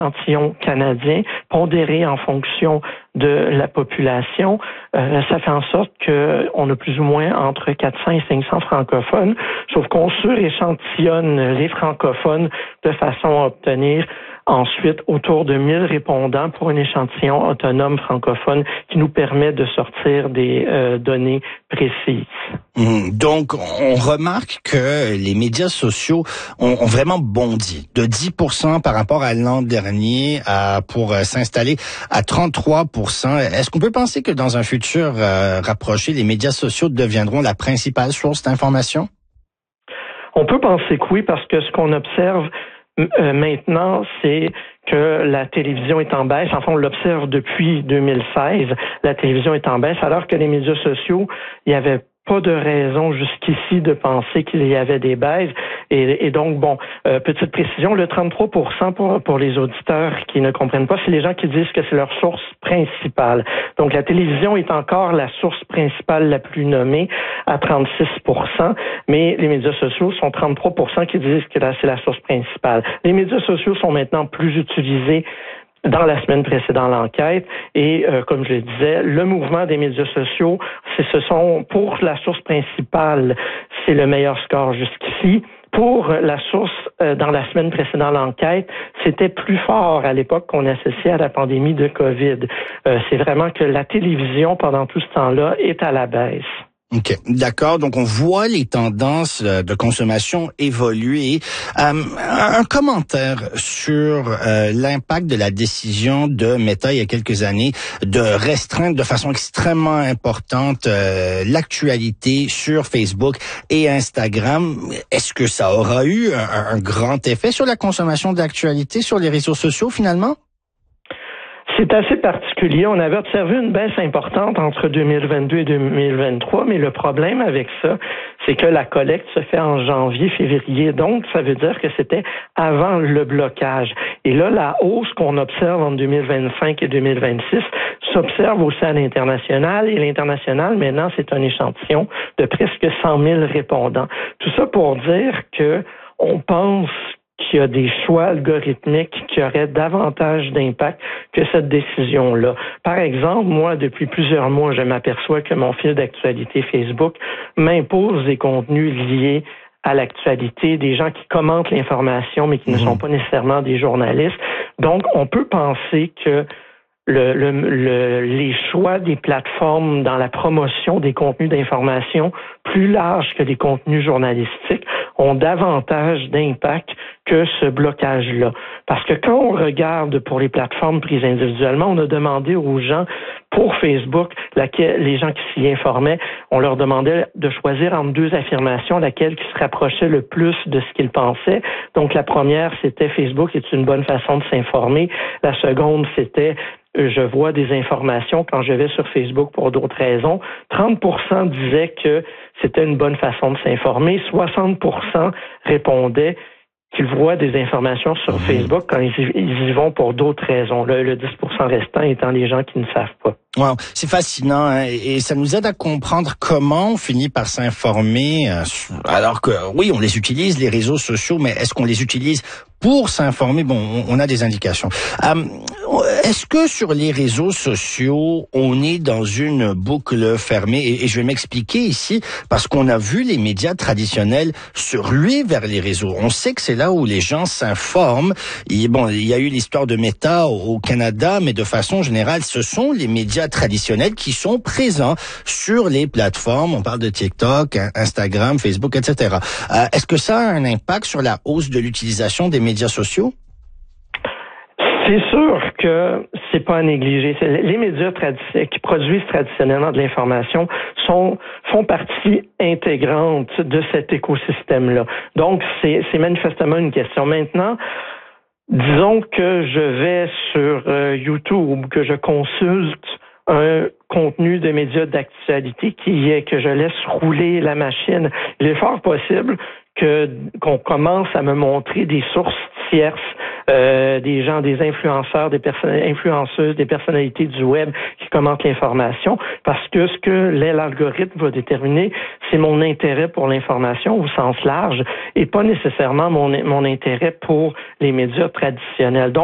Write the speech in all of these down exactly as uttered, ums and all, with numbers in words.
échantillon canadien, pondéré en fonction de la population. Euh, ça fait en sorte qu'on a plus ou moins entre quatre cents et cinq cents francophones, sauf qu'on suréchantillonne les francophones de façon à obtenir ensuite autour de mille répondants pour un échantillon autonome francophone qui nous permet de sortir des euh, données précises. Mmh. Donc, on remarque que les médias sociaux ont, ont vraiment bondi de dix pour cent par rapport à l'an dernier à, pour euh, s'installer à trente-trois pour cent. Est-ce qu'on peut penser que dans un futur euh, rapproché, les médias sociaux deviendront la principale source d'information? On peut penser que oui, parce que ce qu'on observe Euh, maintenant, c'est que la télévision est en baisse. Enfin, on l'observe depuis deux mille seize. La télévision est en baisse, alors que les médias sociaux, il n'y avait pas de raison jusqu'ici de penser qu'il y avait des baisses. Et, et donc, bon, euh, petite précision, le trente-trois pour cent pour, pour les auditeurs qui ne comprennent pas, c'est les gens qui disent que c'est leur source principale. Donc, la télévision est encore la source principale la plus nommée à trente-six pour cent, mais les médias sociaux sont trente-trois pour cent qui disent que là, c'est la source principale. Les médias sociaux sont maintenant plus utilisés dans la semaine précédant l'enquête. Et euh, comme je le disais, le mouvement des médias sociaux, c'est ce sont pour la source principale, c'est le meilleur score jusqu'ici. Pour la source euh, dans la semaine précédant l'enquête, c'était plus fort à l'époque qu'on associait à la pandémie de COVID. Euh, c'est vraiment que la télévision, pendant tout ce temps-là, est à la baisse. OK, d'accord. Donc, on voit les tendances de consommation évoluer. Euh, un commentaire sur euh, l'impact de la décision de Meta il y a quelques années de restreindre de façon extrêmement importante euh, l'actualité sur Facebook et Instagram. Est-ce que ça aura eu un, un grand effet sur la consommation d'actualité sur les réseaux sociaux finalement? C'est assez particulier. On avait observé une baisse importante entre deux mille vingt-deux et deux mille vingt-trois, mais le problème avec ça, c'est que la collecte se fait en janvier, février. Donc, ça veut dire que c'était avant le blocage. Et là, la hausse qu'on observe en deux mille vingt-cinq et deux mille vingt-six s'observe aussi à l'international. Et l'international, maintenant, c'est un échantillon de presque cent mille répondants. Tout ça pour dire que on pense qu'il y a des choix algorithmiques qui auraient davantage d'impact que cette décision-là. Par exemple, moi, depuis plusieurs mois, je m'aperçois que mon fil d'actualité Facebook m'impose des contenus liés à l'actualité, des gens qui commentent l'information, mais qui mmh. ne sont pas nécessairement des journalistes. Donc, on peut penser que Le, le, le, les choix des plateformes dans la promotion des contenus d'information plus larges que les contenus journalistiques ont davantage d'impact que ce blocage-là. Parce que quand on regarde pour les plateformes prises individuellement, on a demandé aux gens, pour Facebook, laquelle, les gens qui s'y informaient, on leur demandait de choisir entre deux affirmations, laquelle qui se rapprochait le plus de ce qu'ils pensaient. Donc la première, c'était Facebook est une bonne façon de s'informer. La seconde, c'était je vois des informations quand je vais sur Facebook pour d'autres raisons. trente pour cent disaient que c'était une bonne façon de s'informer. soixante pour cent répondaient qu'ils voient des informations sur mmh. Facebook quand ils y, ils y vont pour d'autres raisons. Le, le dix pour cent restant étant les gens qui ne savent pas. Wow, c'est fascinant hein, et, et ça nous aide à comprendre comment on finit par s'informer euh, alors que oui, on les utilise les réseaux sociaux, mais est-ce qu'on les utilise pour s'informer? Bon, on, on a des indications. Euh, est-ce que sur les réseaux sociaux, on est dans une boucle fermée? Et, et je vais m'expliquer ici parce qu'on a vu les médias traditionnels se ruer vers les réseaux. On sait que c'est là où les gens s'informent. Et bon, il y a eu l'histoire de Meta au, au Canada, mais de façon générale, ce sont les médias traditionnels qui sont présents sur les plateformes. On parle de TikTok, Instagram, Facebook, et cetera. Euh, est-ce que ça a un impact sur la hausse de l'utilisation des médias sociaux? C'est sûr que c'est pas à négliger. Les médias tradi- qui produisent traditionnellement de l'information sont font partie intégrante de cet écosystème-là. Donc, c'est, c'est manifestement une question. Maintenant, disons que je vais sur euh, YouTube, que je consulte un contenu de médias d'actualité qui est que je laisse rouler la machine. Il est fort possible que qu'on commence à me montrer des sources tierces, euh, des gens, des influenceurs, des personnes influenceuses, des personnalités du web qui commentent l'information, parce que ce que l'algorithme va déterminer, c'est mon intérêt pour l'information au sens large et pas nécessairement mon mon intérêt pour les médias traditionnels. Donc,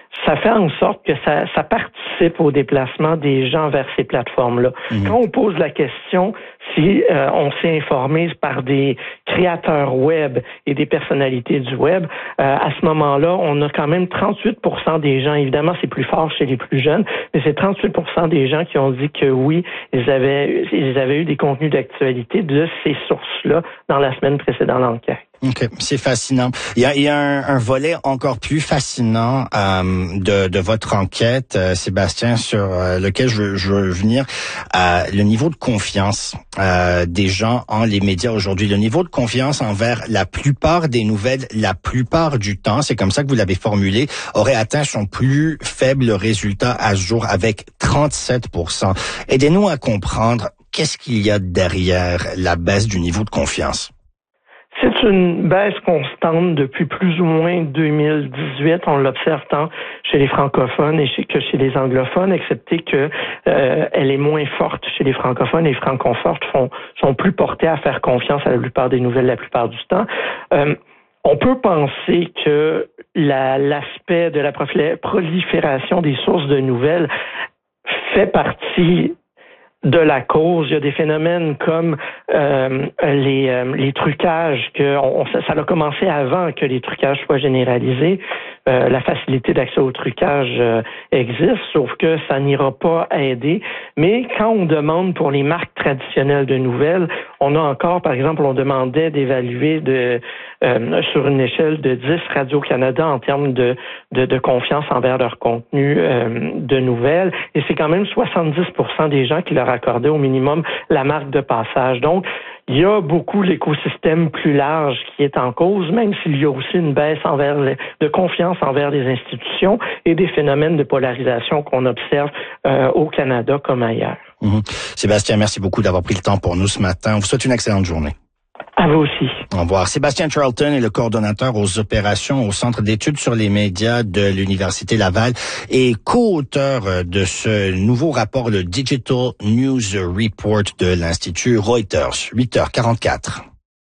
ça fait en sorte que ça, ça participe au déplacement des gens vers ces plateformes-là. Mmh. Quand on pose la question si euh, on s'est informé par des créateurs web et des personnalités du web, euh, à ce moment-là, on a quand même trente-huit pour cent des gens, évidemment c'est plus fort chez les plus jeunes, mais c'est trente-huit pour cent des gens qui ont dit que oui, ils avaient, ils avaient eu des contenus d'actualité de ces sources-là dans la semaine précédant l'enquête. OK, c'est fascinant. Il y a, il y a un, un volet encore plus fascinant euh, de, de votre enquête, euh, Sébastien, sur euh, lequel je, je veux venir. Euh, le niveau de confiance euh, des gens en les médias aujourd'hui, le niveau de confiance envers la plupart des nouvelles, la plupart du temps, c'est comme ça que vous l'avez formulé, aurait atteint son plus faible résultat à ce jour avec trente-sept pour cent. Aidez-nous à comprendre qu'est-ce qu'il y a derrière la baisse du niveau de confiance. C'est une baisse constante depuis plus ou moins deux mille dix-huit. On l'observe tant chez les francophones et chez, que chez les anglophones, excepté que euh, elle est moins forte chez les francophones. Les francophones font, sont plus portés à faire confiance à la plupart des nouvelles la plupart du temps. Euh, on peut penser que la, l'aspect de la prolifération des sources de nouvelles fait partie de la cause. Il y a des phénomènes comme euh, les, euh, les trucages, que on, ça, ça a commencé avant que les trucages soient généralisés. Euh, la facilité d'accès au trucage euh, existe, sauf que ça n'ira pas aider. Mais quand on demande pour les marques traditionnelles de nouvelles, on a encore, par exemple, on demandait d'évaluer de euh, sur une échelle de dix Radio-Canada en termes de, de, de confiance envers leur contenu euh, de nouvelles. Et c'est quand même soixante-dix pour cent des gens qui leur accordaient au minimum la marque de passage. Donc, il y a beaucoup l'écosystème plus large qui est en cause, même s'il y a aussi une baisse envers les, de confiance envers les institutions et des phénomènes de polarisation qu'on observe euh, au Canada comme ailleurs. Mmh. Sébastien, merci beaucoup d'avoir pris le temps pour nous ce matin. On vous souhaite une excellente journée. À vous aussi. Au revoir. Sébastien Charlton est le coordonnateur aux opérations au Centre d'études sur les médias de l'Université Laval et co-auteur de ce nouveau rapport, le Digital News Report de l'Institut Reuters. huit heures quarante-quatre.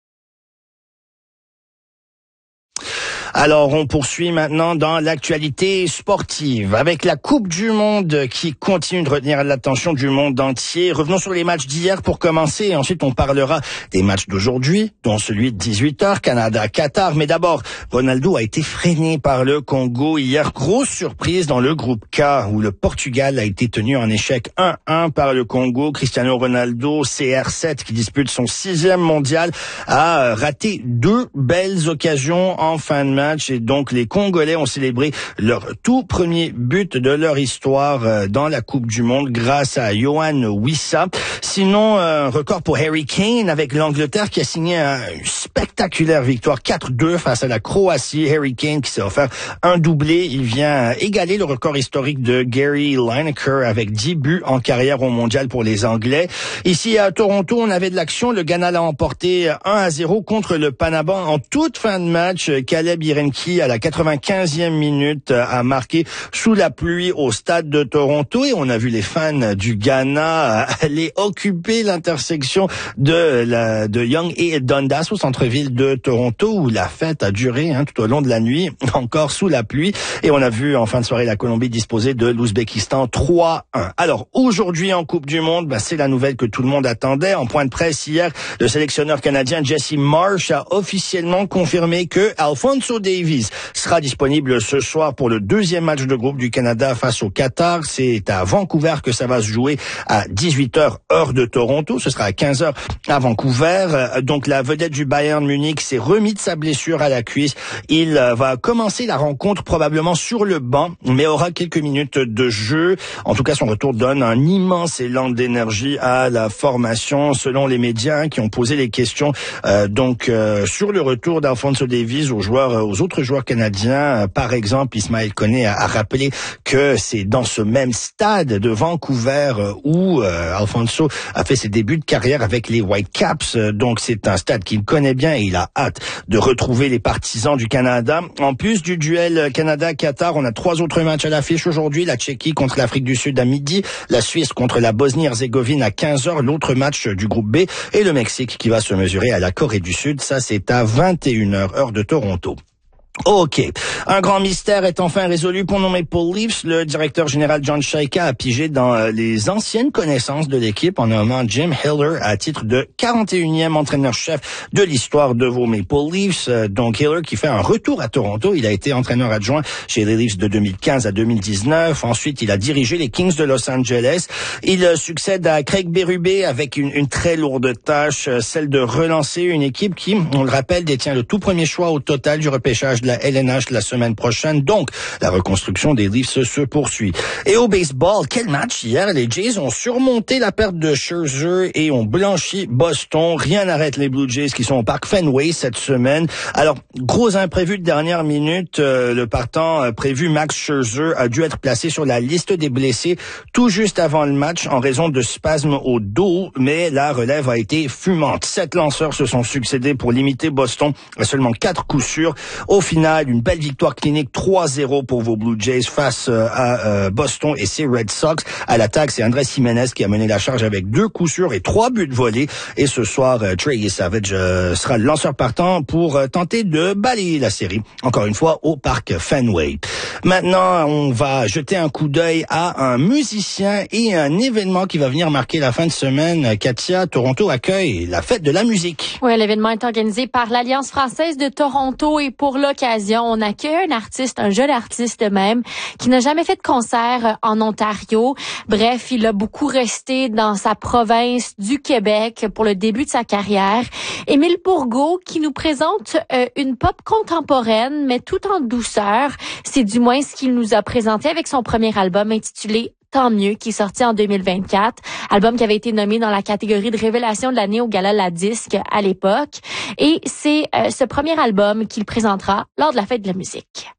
Alors, on poursuit maintenant dans l'actualité sportive avec la Coupe du Monde qui continue de retenir l'attention du monde entier. Revenons sur les matchs d'hier pour commencer. Ensuite, on parlera des matchs d'aujourd'hui, dont celui de dix-huit heures, Canada-Qatar. Mais d'abord, Ronaldo a été freiné par le Congo hier. Grosse surprise dans le groupe K où le Portugal a été tenu en échec un un par le Congo. Cristiano Ronaldo, C R sept, qui dispute son sixième mondial, a raté deux belles occasions en fin de match. Et donc, les Congolais ont célébré leur tout premier but de leur histoire dans la Coupe du Monde grâce à Yohan Wissa. Sinon, un record pour Harry Kane avec l'Angleterre qui a signé une spectaculaire victoire quatre deux face à la Croatie. Harry Kane qui s'est offert un doublé. Il vient égaler le record historique de Gary Lineker avec dix buts en carrière au mondial pour les Anglais. Ici à Toronto, on avait de l'action. Le Ghana l'a emporté un à zéro contre le Panama en toute fin de match. Caleb Irenki à la quatre-vingt-quinzième minute a marqué sous la pluie au stade de Toronto et on a vu les fans du Ghana aller occuper l'intersection de la, de Yonge et Dundas au centre-ville de Toronto où la fête a duré hein, tout au long de la nuit, encore sous la pluie. Et on a vu en fin de soirée la Colombie disposer de l'Ouzbékistan trois un. Alors aujourd'hui en Coupe du Monde, bah, c'est la nouvelle que tout le monde attendait. En point de presse hier, le sélectionneur canadien Jesse Marsh a officiellement confirmé que Alphonso Davies sera disponible ce soir pour le deuxième match de groupe du Canada face au Qatar. C'est à Vancouver que ça va se jouer à dix-huit heures heure de Toronto. Ce sera à quinze heures à Vancouver. Donc la vedette du Bayern Munich s'est remis de sa blessure à la cuisse. Il va commencer la rencontre probablement sur le banc, mais aura quelques minutes de jeu. En tout cas, son retour donne un immense élan d'énergie à la formation, selon les médias qui ont posé les questions euh, donc euh, sur le retour d'Alphonso Davies aux joueurs, aux autres joueurs canadiens. Par exemple, Ismaël Koné a, a rappelé que c'est dans ce même stade de Vancouver où euh, Alphonso a fait ses débuts de carrière avec les Whitecaps. Donc c'est un stade qu'il connaît bien et il a hâte de retrouver les partisans du Canada. En plus du duel Canada-Qatar, on a trois autres matchs à l'affiche aujourd'hui. La Tchéquie contre l'Afrique du Sud à midi, la Suisse contre la Bosnie-Herzégovine à quinze heures, l'autre match du groupe B, et le Mexique qui va se mesurer à la Corée du Sud. Ça, c'est à vingt et une heures heure de Toronto. OK. Un grand mystère est enfin résolu pour nos Maple Leafs. Le directeur général John Chayka a pigé dans les anciennes connaissances de l'équipe en nommant Jim Hiller à titre de quarante et unième entraîneur-chef de l'histoire de vos Maple Leafs. Donc Hiller qui fait un retour à Toronto. Il a été entraîneur adjoint chez les Leafs de deux mille quinze à deux mille dix-neuf. Ensuite, il a dirigé les Kings de Los Angeles. Il succède à Craig Berube avec une, une très lourde tâche, celle de relancer une équipe qui, on le rappelle, détient le tout premier choix au total du repêchage de la L N H la semaine prochaine. Donc, la reconstruction des Leafs se poursuit. Et au baseball, quel match hier? Les Jays ont surmonté la perte de Scherzer et ont blanchi Boston. Rien n'arrête les Blue Jays qui sont au parc Fenway cette semaine. Alors, gros imprévu de dernière minute. Euh, le partant euh, prévu Max Scherzer a dû être placé sur la liste des blessés tout juste avant le match en raison de spasmes au dos, mais la relève a été fumante. Sept lanceurs se sont succédés pour limiter Boston à seulement quatre coups sûrs. Au final, une belle victoire clinique trois zéro pour vos Blue Jays face à euh, Boston et ses Red Sox. À l'attaque, c'est Andrés Jiménez qui a mené la charge avec deux coups sûrs et trois buts volés. Et ce soir, euh, Trey Savage euh, sera le lanceur partant pour euh, tenter de balayer la série, encore une fois, au parc Fenway. Maintenant, on va jeter un coup d'œil à un musicien et un événement qui va venir marquer la fin de semaine. Katia, Toronto accueille la fête de la musique. Oui, l'événement est organisé par l'Alliance française de Toronto et pour l'occasion, on accueille un artiste, un jeune artiste même, qui n'a jamais fait de concert en Ontario. Bref, il a beaucoup resté dans sa province du Québec pour le début de sa carrière. Émile Bourgault, qui nous présente euh, une pop contemporaine, mais tout en douceur. C'est du moins ce qu'il nous a présenté avec son premier album intitulé Tant mieux, qui est sorti en deux mille vingt-quatre. Album qui avait été nommé dans la catégorie de révélation de l'année au Gala La Disque à l'époque. Et c'est euh, ce premier album qu'il présentera lors de la fête de la musique.